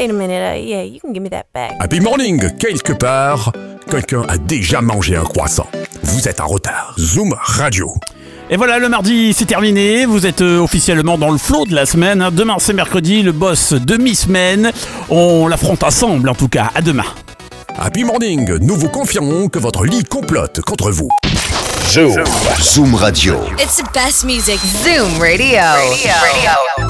wait a minute, yeah, you can give me that back. Happy morning, quelque part, quelqu'un a déjà mangé un croissant. Vous êtes en retard. Zoom Radio. Et voilà, le mardi, c'est terminé. Vous êtes officiellement dans le flow de la semaine. Demain, c'est mercredi, le boss demi-semaine. On l'affronte ensemble, en tout cas. À demain. Happy morning, nous vous confirmons que votre lit complote contre vous. Zoom Radio. It's the best music. Zoom Radio.